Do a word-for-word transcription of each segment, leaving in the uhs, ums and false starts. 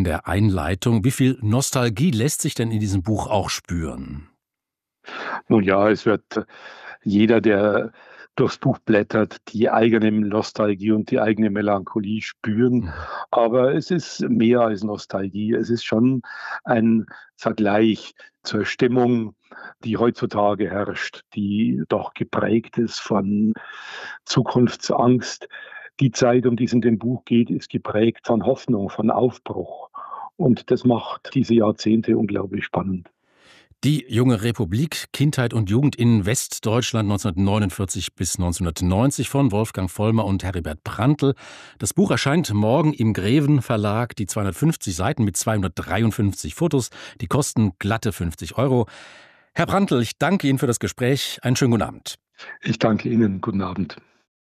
in der Einleitung. Wie viel Nostalgie lässt sich denn in diesem Buch auch spüren? Nun ja, es wird jeder, der durchs Buch blättert, die eigene Nostalgie und die eigene Melancholie spüren. Mhm. Aber es ist mehr als Nostalgie. Es ist schon ein Vergleich zur Stimmung, die heutzutage herrscht, die doch geprägt ist von Zukunftsangst. Die Zeit, um die es in dem Buch geht, ist geprägt von Hoffnung, von Aufbruch. Und das macht diese Jahrzehnte unglaublich spannend. Die junge Republik, Kindheit und Jugend in Westdeutschland neunzehnhundertneunundvierzig bis neunzehnhundertneunzig von Wolfgang Vollmer und Heribert Prantl. Das Buch erscheint morgen im Greven Verlag, die zweihundertfünfzig Seiten mit zweihundertdreiundfünfzig Fotos. Die kosten glatte fünfzig Euro. Herr Prantl, ich danke Ihnen für das Gespräch. Einen schönen guten Abend. Ich danke Ihnen. Guten Abend.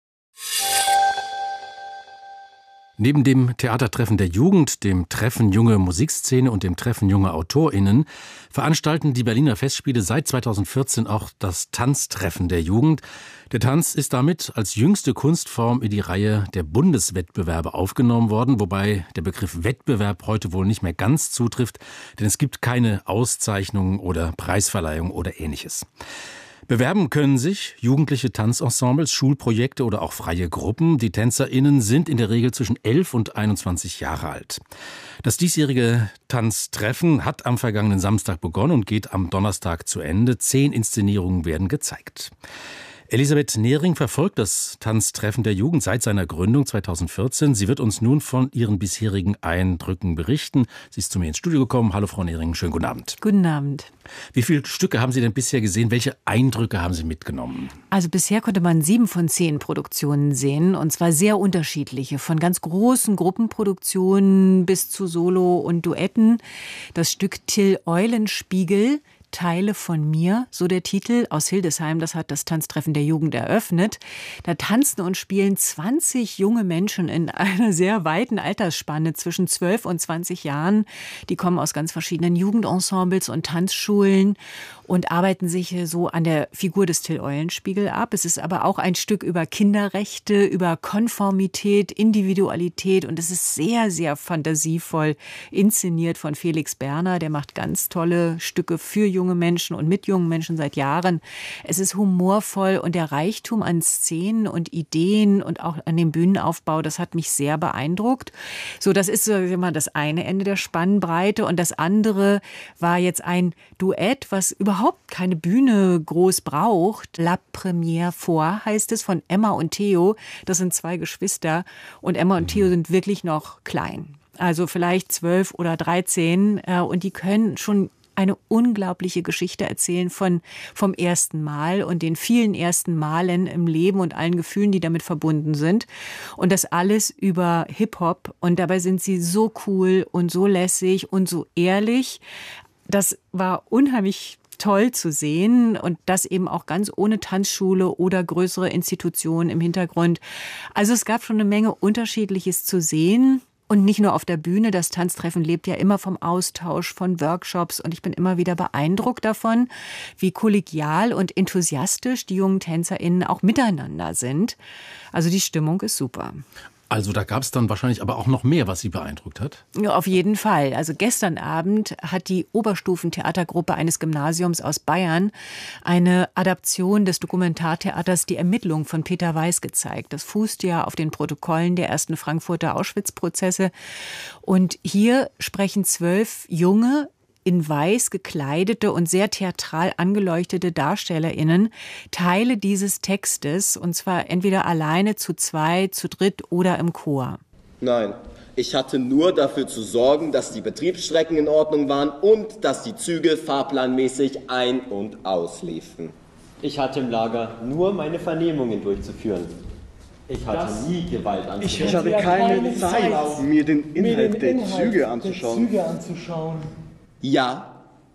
Neben dem Theatertreffen der Jugend, dem Treffen Junge Musikszene und dem Treffen Junge AutorInnen veranstalten die Berliner Festspiele seit zweitausendvierzehn auch das Tanztreffen der Jugend. Der Tanz ist damit als jüngste Kunstform in die Reihe der Bundeswettbewerbe aufgenommen worden, wobei der Begriff Wettbewerb heute wohl nicht mehr ganz zutrifft, denn es gibt keine Auszeichnungen oder Preisverleihung oder Ähnliches. Bewerben können sich jugendliche Tanzensembles, Schulprojekte oder auch freie Gruppen. Die TänzerInnen sind in der Regel zwischen elf und einundzwanzig Jahre alt. Das diesjährige Tanztreffen hat am vergangenen Samstag begonnen und geht am Donnerstag zu Ende. Zehn Inszenierungen werden gezeigt. Elisabeth Nehring verfolgt das Tanztreffen der Jugend seit seiner Gründung zweitausendvierzehn. Sie wird uns nun von ihren bisherigen Eindrücken berichten. Sie ist zu mir ins Studio gekommen. Hallo Frau Nehring, schönen guten Abend. Guten Abend. Wie viele Stücke haben Sie denn bisher gesehen? Welche Eindrücke haben Sie mitgenommen? Also bisher konnte man sieben von zehn Produktionen sehen, und zwar sehr unterschiedliche, von ganz großen Gruppenproduktionen bis zu Solo- und Duetten. Das Stück Till Eulenspiegel, Teile von mir, so der Titel, aus Hildesheim, das hat das Tanztreffen der Jugend eröffnet. Da tanzen und spielen zwanzig junge Menschen in einer sehr weiten Altersspanne zwischen zwölf und zwanzig Jahren. Die kommen aus ganz verschiedenen Jugendensembles und Tanzschulen und arbeiten sich so an der Figur des Till Eulenspiegel ab. Es ist aber auch ein Stück über Kinderrechte, über Konformität, Individualität, und es ist sehr, sehr fantasievoll inszeniert von Felix Berner. Der macht ganz tolle Stücke für junge Menschen und mit jungen Menschen seit Jahren. Es ist humorvoll, und der Reichtum an Szenen und Ideen und auch an dem Bühnenaufbau, das hat mich sehr beeindruckt. So, das ist so immer das eine Ende der Spannbreite, und das andere war jetzt ein Duett, was überhaupt keine Bühne groß braucht. La Première fois heißt es, von Emma und Theo. Das sind zwei Geschwister, und Emma und Theo sind wirklich noch klein. Also vielleicht zwölf oder dreizehn, und die können schon eine unglaubliche Geschichte erzählen von, vom ersten Mal und den vielen ersten Malen im Leben und allen Gefühlen, die damit verbunden sind. Und das alles über Hip-Hop. Und dabei sind sie so cool und so lässig und so ehrlich. Das war unheimlich toll zu sehen, und das eben auch ganz ohne Tanzschule oder größere Institutionen im Hintergrund. Also es gab schon eine Menge Unterschiedliches zu sehen. Und nicht nur auf der Bühne, das Tanztreffen lebt ja immer vom Austausch, von Workshops, und ich bin immer wieder beeindruckt davon, wie kollegial und enthusiastisch die jungen TänzerInnen auch miteinander sind. Also die Stimmung ist super. Also da gab es dann wahrscheinlich aber auch noch mehr, was Sie beeindruckt hat? Ja, auf jeden Fall. Also gestern Abend hat die Oberstufentheatergruppe eines Gymnasiums aus Bayern eine Adaption des Dokumentartheaters Die Ermittlung von Peter Weiß gezeigt. Das fußt ja auf den Protokollen der ersten Frankfurter Auschwitz-Prozesse. Und hier sprechen zwölf junge, in weiß gekleidete und sehr theatral angeleuchtete DarstellerInnen Teile dieses Textes, und zwar entweder alleine, zu zweit, zu dritt oder im Chor. Nein, ich hatte nur dafür zu sorgen, dass die Betriebsstrecken in Ordnung waren und dass die Züge fahrplanmäßig ein- und ausliefen. Ich hatte im Lager nur meine Vernehmungen durchzuführen. Ich hatte das nie Gewalt anzuwenden. Ich, ich hatte keine Zeit, mir den Inhalt der Züge anzuschauen. Züge anzuschauen. Ja,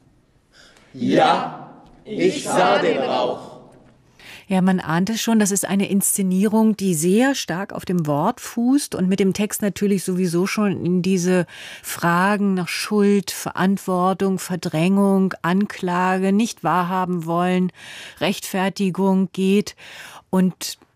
ja, ich sah den Rauch. Ja, man ahnt es schon, das ist eine Inszenierung, die sehr stark auf dem Wort fußt und mit dem Text natürlich sowieso schon in diese Fragen nach Schuld, Verantwortung, Verdrängung, Anklage, nicht wahrhaben wollen, Rechtfertigung geht. Und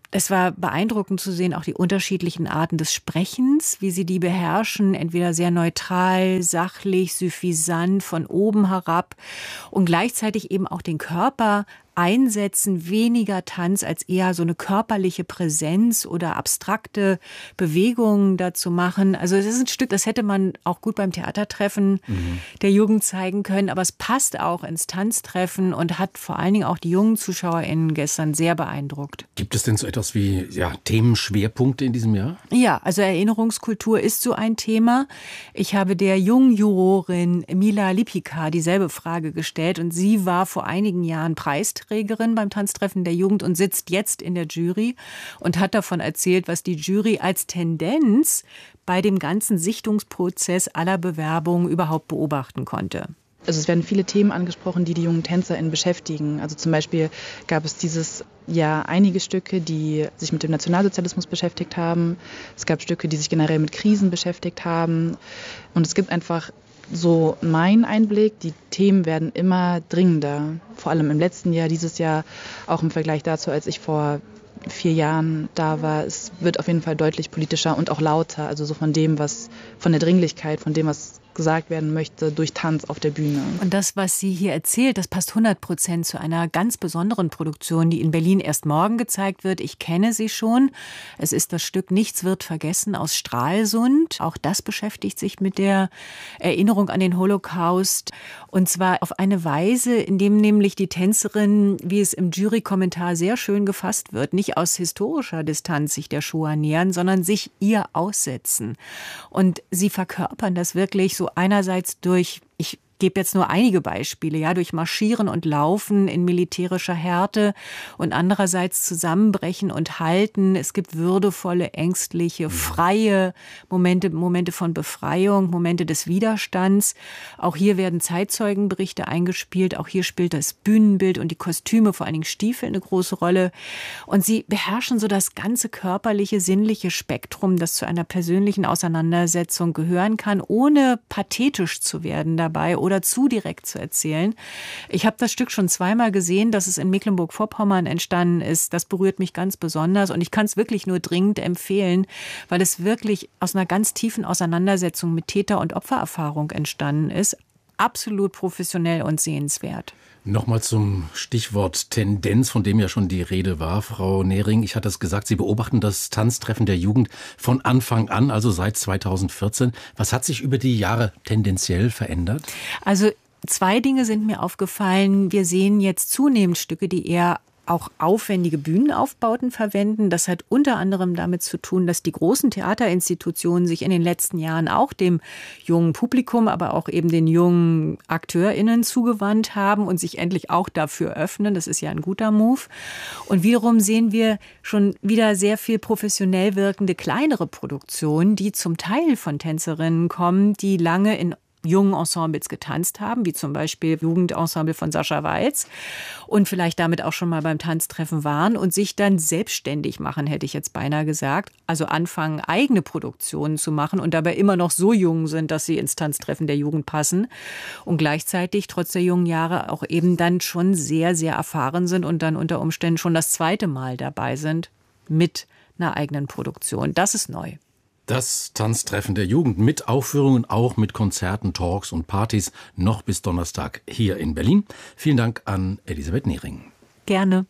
Es war beeindruckend zu sehen, auch die unterschiedlichen Arten des Sprechens, wie sie die beherrschen, entweder sehr neutral, sachlich, suffisant, von oben herab und gleichzeitig eben auch den Körper einsetzen, weniger Tanz als eher so eine körperliche Präsenz oder abstrakte Bewegungen dazu machen. Also es ist ein Stück, das hätte man auch gut beim Theatertreffen mhm. der Jugend zeigen können, aber es passt auch ins Tanztreffen und hat vor allen Dingen auch die jungen ZuschauerInnen gestern sehr beeindruckt. Gibt es denn so etwas wie ja, Themenschwerpunkte in diesem Jahr? Ja, also Erinnerungskultur ist so ein Thema. Ich habe der jungen Jurorin Mila Lipika dieselbe Frage gestellt und sie war vor einigen Jahren Preisträgerin beim Tanztreffen der Jugend und sitzt jetzt in der Jury und hat davon erzählt, was die Jury als Tendenz bei dem ganzen Sichtungsprozess aller Bewerbungen überhaupt beobachten konnte. Also es werden viele Themen angesprochen, die die jungen TänzerInnen beschäftigen. Also zum Beispiel gab es dieses Jahr einige Stücke, die sich mit dem Nationalsozialismus beschäftigt haben. Es gab Stücke, die sich generell mit Krisen beschäftigt haben. Und es gibt einfach so mein Einblick, die Themen werden immer dringender. Vor allem im letzten Jahr, dieses Jahr, auch im Vergleich dazu, als ich vor vier Jahren da war. Es wird auf jeden Fall deutlich politischer und auch lauter. Also so von dem, was, von der Dringlichkeit, von dem, was gesagt werden möchte, durch Tanz auf der Bühne. Und das, was sie hier erzählt, das passt hundert Prozent zu einer ganz besonderen Produktion, die in Berlin erst morgen gezeigt wird. Ich kenne sie schon. Es ist das Stück Nichts wird vergessen aus Stralsund. Auch das beschäftigt sich mit der Erinnerung an den Holocaust. Und zwar auf eine Weise, in dem nämlich die Tänzerin, wie es im Jurykommentar sehr schön gefasst wird, nicht aus historischer Distanz sich der Shoah nähern, sondern sich ihr aussetzen. Und sie verkörpern das wirklich so einerseits durch, ich gebe jetzt nur einige Beispiele, ja, durch Marschieren und Laufen in militärischer Härte und andererseits Zusammenbrechen und Halten. Es gibt würdevolle, ängstliche, freie Momente, Momente von Befreiung, Momente des Widerstands. Auch hier werden Zeitzeugenberichte eingespielt. Auch hier spielt das Bühnenbild und die Kostüme, vor allen Dingen Stiefel, eine große Rolle. Und sie beherrschen so das ganze körperliche, sinnliche Spektrum, das zu einer persönlichen Auseinandersetzung gehören kann, ohne pathetisch zu werden dabei oder zu direkt zu erzählen. Ich habe das Stück schon zweimal gesehen, dass es in Mecklenburg-Vorpommern entstanden ist. Das berührt mich ganz besonders und ich kann es wirklich nur dringend empfehlen, weil es wirklich aus einer ganz tiefen Auseinandersetzung mit Täter- und Opfererfahrung entstanden ist. Absolut professionell und sehenswert. Nochmal zum Stichwort Tendenz, von dem ja schon die Rede war, Frau Nehring. Ich hatte es gesagt, Sie beobachten das Tanztreffen der Jugend von Anfang an, also seit zweitausendvierzehn. Was hat sich über die Jahre tendenziell verändert? Also zwei Dinge sind mir aufgefallen. Wir sehen jetzt zunehmend Stücke, die eher auch aufwendige Bühnenaufbauten verwenden. Das hat unter anderem damit zu tun, dass die großen Theaterinstitutionen sich in den letzten Jahren auch dem jungen Publikum, aber auch eben den jungen AkteurInnen zugewandt haben und sich endlich auch dafür öffnen. Das ist ja ein guter Move. Und wiederum sehen wir schon wieder sehr viel professionell wirkende kleinere Produktionen, die zum Teil von Tänzerinnen kommen, die lange in jungen Ensembles getanzt haben, wie zum Beispiel Jugendensemble von Sascha Walz und vielleicht damit auch schon mal beim Tanztreffen waren und sich dann selbstständig machen, hätte ich jetzt beinahe gesagt. Also anfangen, eigene Produktionen zu machen und dabei immer noch so jung sind, dass sie ins Tanztreffen der Jugend passen und gleichzeitig trotz der jungen Jahre auch eben dann schon sehr, sehr erfahren sind und dann unter Umständen schon das zweite Mal dabei sind mit einer eigenen Produktion. Das ist neu. Das Tanztreffen der Jugend mit Aufführungen, auch mit Konzerten, Talks und Partys, noch bis Donnerstag hier in Berlin. Vielen Dank an Elisabeth Nehring. Gerne.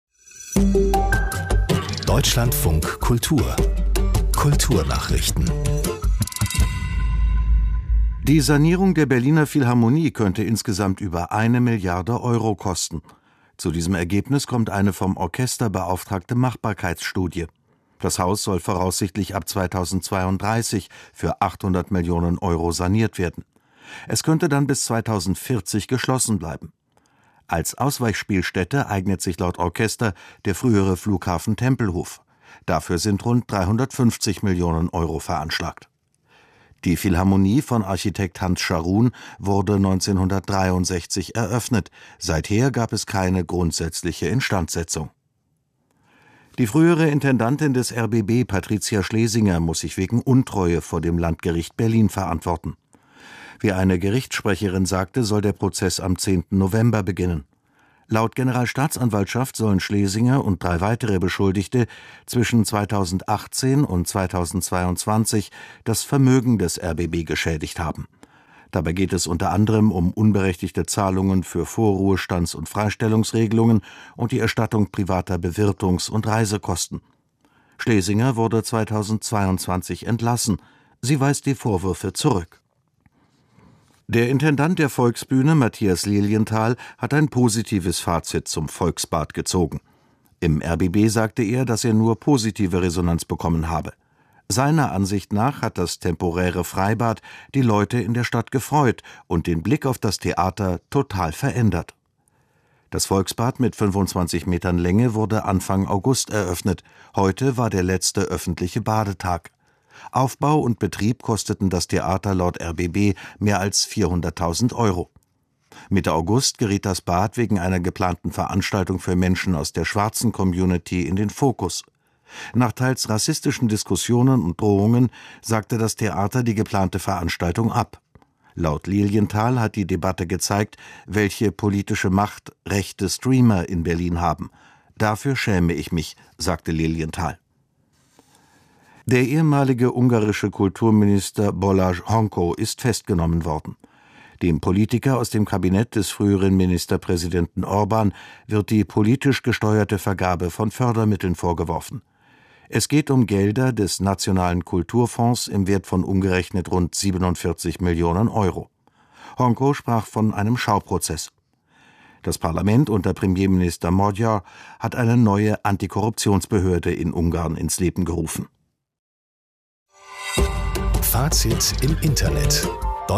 Deutschlandfunk Kultur. Kulturnachrichten. Die Sanierung der Berliner Philharmonie könnte insgesamt über eine Milliarde Euro kosten. Zu diesem Ergebnis kommt eine vom Orchester beauftragte Machbarkeitsstudie. Das Haus soll voraussichtlich ab zweitausendzweiunddreißig für achthundert Millionen Euro saniert werden. Es könnte dann bis zweitausendvierzig geschlossen bleiben. Als Ausweichspielstätte eignet sich laut Orchester der frühere Flughafen Tempelhof. Dafür sind rund dreihundertfünfzig Millionen Euro veranschlagt. Die Philharmonie von Architekt Hans Scharoun wurde neunzehnhundertdreiundsechzig eröffnet. Seither gab es keine grundsätzliche Instandsetzung. Die frühere Intendantin des R B B, Patricia Schlesinger, muss sich wegen Untreue vor dem Landgericht Berlin verantworten. Wie eine Gerichtssprecherin sagte, soll der Prozess am zehnten November beginnen. Laut Generalstaatsanwaltschaft sollen Schlesinger und drei weitere Beschuldigte zwischen zweitausendachtzehn und zweitausendzweiundzwanzig das Vermögen des R B B geschädigt haben. Dabei geht es unter anderem um unberechtigte Zahlungen für Vorruhestands- und Freistellungsregelungen und die Erstattung privater Bewirtungs- und Reisekosten. Schlesinger wurde zweitausendzweiundzwanzig entlassen. Sie weist die Vorwürfe zurück. Der Intendant der Volksbühne, Matthias Lilienthal, hat ein positives Fazit zum Volksbad gezogen. Im R B B sagte er, dass er nur positive Resonanz bekommen habe. Seiner Ansicht nach hat das temporäre Freibad die Leute in der Stadt gefreut und den Blick auf das Theater total verändert. Das Volksbad mit fünfundzwanzig Metern Länge wurde Anfang August eröffnet. Heute war der letzte öffentliche Badetag. Aufbau und Betrieb kosteten das Theater laut R B B mehr als vierhunderttausend Euro. Mitte August geriet das Bad wegen einer geplanten Veranstaltung für Menschen aus der schwarzen Community in den Fokus. Nach teils rassistischen Diskussionen und Drohungen sagte das Theater die geplante Veranstaltung ab. Laut Lilienthal hat die Debatte gezeigt, welche politische Macht rechte Streamer in Berlin haben. Dafür schäme ich mich, sagte Lilienthal. Der ehemalige ungarische Kulturminister Balázs Honko ist festgenommen worden. Dem Politiker aus dem Kabinett des früheren Ministerpräsidenten Orbán wird die politisch gesteuerte Vergabe von Fördermitteln vorgeworfen. Es geht um Gelder des Nationalen Kulturfonds im Wert von umgerechnet rund siebenundvierzig Millionen Euro. Honko sprach von einem Schauprozess. Das Parlament unter Premierminister Magyar hat eine neue Antikorruptionsbehörde in Ungarn ins Leben gerufen. Fazit im Internet.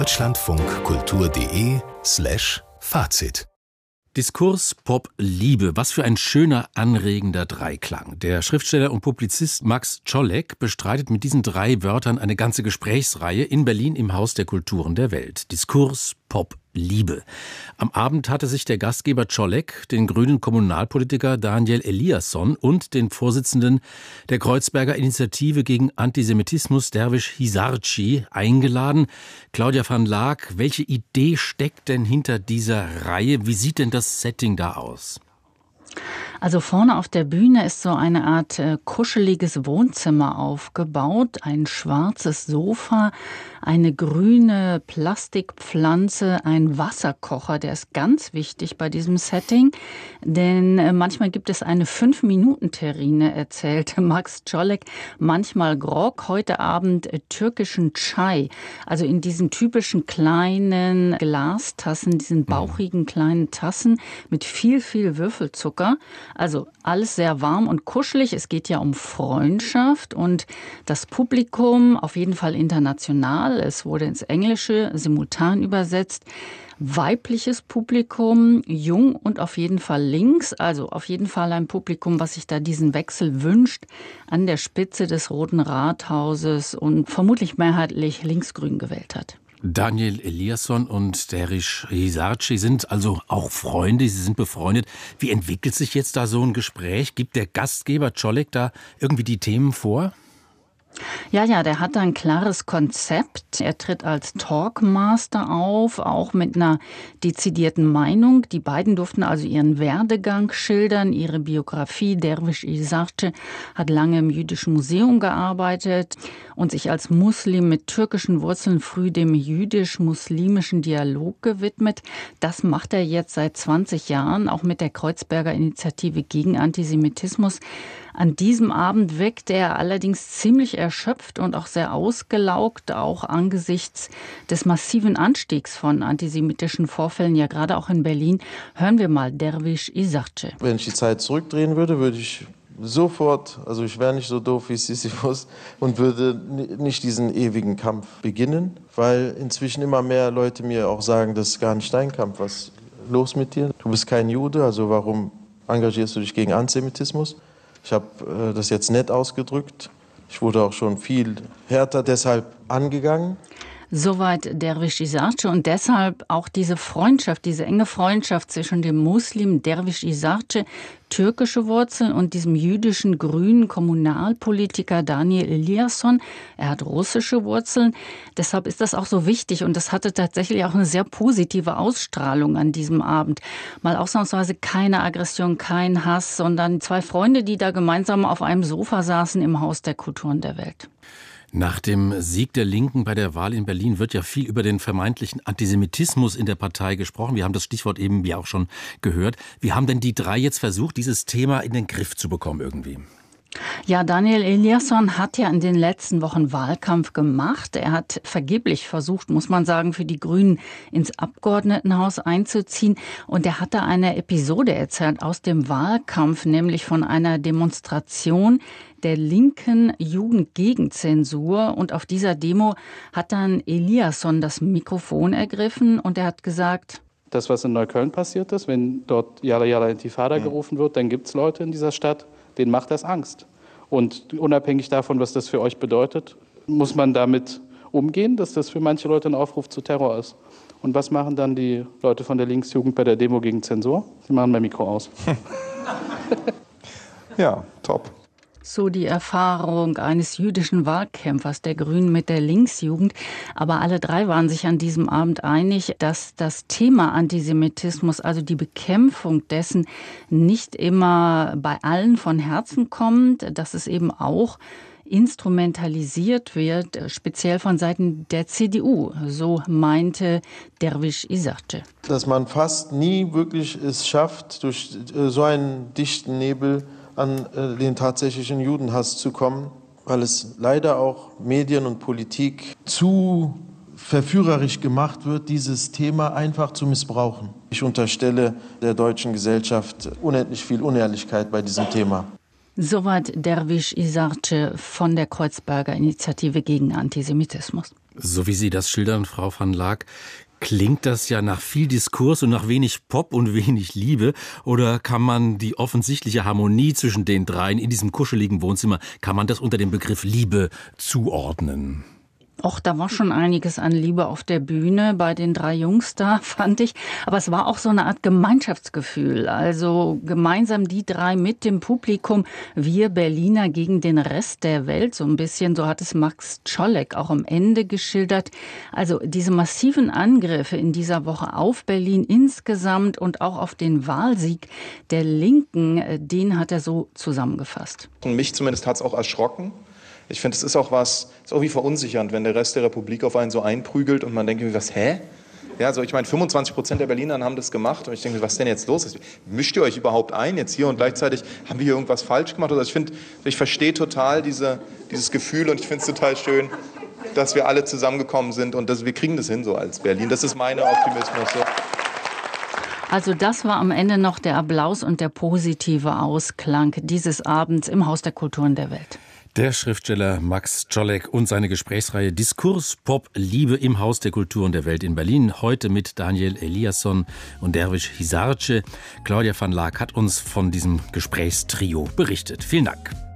deutschlandfunkkultur.de slash Fazit. Diskurs, Pop, Liebe. Was für ein schöner, anregender Dreiklang. Der Schriftsteller und Publizist Max Czolek bestreitet mit diesen drei Wörtern eine ganze Gesprächsreihe in Berlin im Haus der Kulturen der Welt. Diskurs, Pop, Liebe. Am Abend hatte sich der Gastgeber Czolek den grünen Kommunalpolitiker Daniel Eliasson und den Vorsitzenden der Kreuzberger Initiative gegen Antisemitismus Derviş Hisarci eingeladen. Claudia van Laak, welche Idee steckt denn hinter dieser Reihe? Wie sieht denn das Setting da aus? Also vorne auf der Bühne ist so eine Art äh, kuscheliges Wohnzimmer aufgebaut, ein schwarzes Sofa, eine grüne Plastikpflanze, ein Wasserkocher, der ist ganz wichtig bei diesem Setting, denn äh, manchmal gibt es eine fünf-Minuten-Terrine, erzählte Max Czolek, manchmal Grog, heute Abend äh, türkischen Chai, also in diesen typischen kleinen Glastassen, diesen bauchigen kleinen Tassen mit viel, viel Würfelzucker. Also alles sehr warm und kuschelig. Es geht ja um Freundschaft und das Publikum auf jeden Fall international. Es wurde ins Englische simultan übersetzt. Weibliches Publikum, jung und auf jeden Fall links. Also auf jeden Fall ein Publikum, was sich da diesen Wechsel wünscht an der Spitze des Roten Rathauses und vermutlich mehrheitlich linksgrün gewählt hat. Daniel Eliasson und Derviş Hisarci sind also auch Freunde, sie sind befreundet. Wie entwickelt sich jetzt da so ein Gespräch? Gibt der Gastgeber Czolek da irgendwie die Themen vor? Ja, ja, der hat ein klares Konzept. Er tritt als Talkmaster auf, auch mit einer dezidierten Meinung. Die beiden durften also ihren Werdegang schildern, ihre Biografie. Derviş Hisarci hat lange im Jüdischen Museum gearbeitet und sich als Muslim mit türkischen Wurzeln früh dem jüdisch-muslimischen Dialog gewidmet. Das macht er jetzt seit zwanzig Jahren, auch mit der Kreuzberger Initiative gegen Antisemitismus. An diesem Abend wirkte er allerdings ziemlich erschöpft und auch sehr ausgelaugt, auch angesichts des massiven Anstiegs von antisemitischen Vorfällen, ja gerade auch in Berlin. Hören wir mal Derviş Hisarci. Wenn ich die Zeit zurückdrehen würde, würde ich sofort, also ich wäre nicht so doof wie Sisyphus und würde nicht diesen ewigen Kampf beginnen, weil inzwischen immer mehr Leute mir auch sagen, das ist gar nicht dein Kampf, was ist los mit dir? Du bist kein Jude, also warum engagierst du dich gegen Antisemitismus? Ich habe äh, das jetzt nett ausgedrückt. Ich wurde auch schon viel härter deshalb angegangen. Soweit Derviş İzarce und deshalb auch diese Freundschaft, diese enge Freundschaft zwischen dem Muslim Derviş İzarce, türkische Wurzeln, und diesem jüdischen grünen Kommunalpolitiker Daniel Eliasson. Er hat russische Wurzeln. Deshalb ist das auch so wichtig, und das hatte tatsächlich auch eine sehr positive Ausstrahlung an diesem Abend. Mal ausnahmsweise keine Aggression, kein Hass, sondern zwei Freunde, die da gemeinsam auf einem Sofa saßen im Haus der Kulturen der Welt. Nach dem Sieg der Linken bei der Wahl in Berlin wird ja viel über den vermeintlichen Antisemitismus in der Partei gesprochen. Wir haben das Stichwort eben ja auch schon gehört. Wie haben denn die drei jetzt versucht, dieses Thema in den Griff zu bekommen irgendwie? Ja, Daniel Eliasson hat ja in den letzten Wochen Wahlkampf gemacht. Er hat vergeblich versucht, muss man sagen, für die Grünen ins Abgeordnetenhaus einzuziehen. Und er hatte eine Episode erzählt aus dem Wahlkampf, nämlich von einer Demonstration der linken Jugend gegen Zensur. Und auf dieser Demo hat dann Eliasson das Mikrofon ergriffen und er hat gesagt: Das, was in Neukölln passiert ist, wenn dort Yalla Yalla Intifada mhm. gerufen wird, dann gibt es Leute in dieser Stadt, denen macht das Angst. Und unabhängig davon, was das für euch bedeutet, muss man damit umgehen, dass das für manche Leute ein Aufruf zu Terror ist. Und was machen dann die Leute von der Linksjugend bei der Demo gegen Zensur? Sie machen mein Mikro aus. Ja, top. So die Erfahrung eines jüdischen Wahlkämpfers der Grünen mit der Linksjugend. Aber alle drei waren sich an diesem Abend einig, dass das Thema Antisemitismus, also die Bekämpfung dessen, nicht immer bei allen von Herzen kommt, dass es eben auch instrumentalisiert wird, speziell von Seiten der C D U, so meinte Derviş İzarce. Dass man fast nie wirklich es schafft, durch so einen dichten Nebel an den tatsächlichen Judenhass zu kommen, weil es leider auch Medien und Politik zu verführerisch gemacht wird, dieses Thema einfach zu missbrauchen. Ich unterstelle der deutschen Gesellschaft unendlich viel Unehrlichkeit bei diesem Thema. Soweit Derviş İzarce von der Kreuzberger Initiative gegen Antisemitismus. So wie Sie das schildern, Frau van Laak, klingt das ja nach viel Diskurs und nach wenig Pop und wenig Liebe? Oder kann man die offensichtliche Harmonie zwischen den dreien in diesem kuscheligen Wohnzimmer, kann man das unter dem Begriff Liebe zuordnen? Och, da war schon einiges an Liebe auf der Bühne bei den drei Jungs da, fand ich. Aber es war auch so eine Art Gemeinschaftsgefühl. Also gemeinsam die drei mit dem Publikum, wir Berliner gegen den Rest der Welt. So ein bisschen, so hat es Max Czolek auch am Ende geschildert. Also diese massiven Angriffe in dieser Woche auf Berlin insgesamt und auch auf den Wahlsieg der Linken, den hat er so zusammengefasst. Und mich zumindest hat es auch erschrocken. Ich finde, es ist auch was, ist auch wie verunsichernd, wenn der Rest der Republik auf einen so einprügelt und man denkt, was, hä? Ja, so ich meine, fünfundzwanzig Prozent der Berliner haben das gemacht und ich denke, was ist denn jetzt los? Mischt ihr euch überhaupt ein jetzt hier und gleichzeitig haben wir hier irgendwas falsch gemacht? Also ich finde, ich verstehe total diese, dieses Gefühl und ich finde es total schön, dass wir alle zusammengekommen sind und dass wir kriegen das hin so als Berlin. Das ist mein Optimismus. So. Also das war am Ende noch der Applaus und der positive Ausklang dieses Abends im Haus der Kulturen der Welt. Der Schriftsteller Max Czolek und seine Gesprächsreihe Diskurs, Pop, Liebe im Haus der Kulturen der Welt in Berlin. Heute mit Daniel Eliasson und Derviş İzarce. Claudia van Laak hat uns von diesem Gesprächstrio berichtet. Vielen Dank.